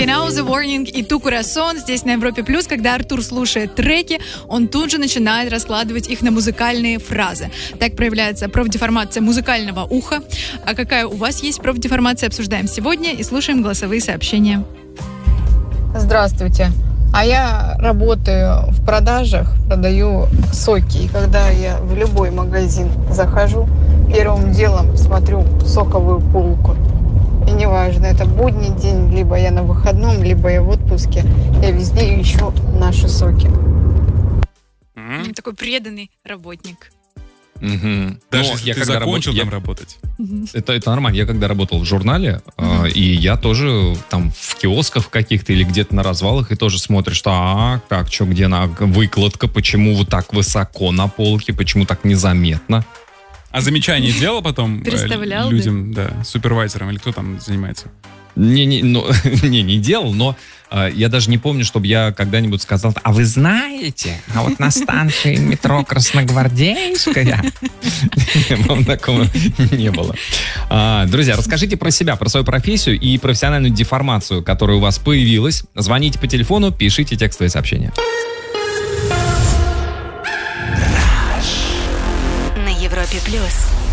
Genau the Warning и Tu Corazon здесь на Европе Плюс. Когда Артур слушает треки, он тут же начинает раскладывать их на музыкальные фразы. Так проявляется профдеформация музыкального уха. А какая у вас есть профдеформация, обсуждаем сегодня и слушаем голосовые сообщения. Здравствуйте. А я работаю в продажах, продаю соки. И когда я в любой магазин захожу, первым делом смотрю соковую полку. И неважно, это будний день, либо я на выходном, либо я в отпуске, я везде ищу наши соки. Такой преданный работник. Даже если ты закончил там работать. Это нормально. Я когда работал в журнале, и я тоже там в киосках каких-то или где-то на развалах, и тоже смотришь, что как, что, где выкладка, почему вот так высоко на полке, почему так незаметно. А замечания делал потом Представлял, людям, да, супервайзерам, или кто там занимается? Не делал, но я даже не помню, чтобы я когда-нибудь сказал, а вы знаете, а вот на станции метро Красногвардейская. Такого не было. Друзья, расскажите про себя, про свою профессию и профессиональную деформацию, которая у вас появилась. Звоните по телефону, пишите текстовые сообщения. На Европе Плюс.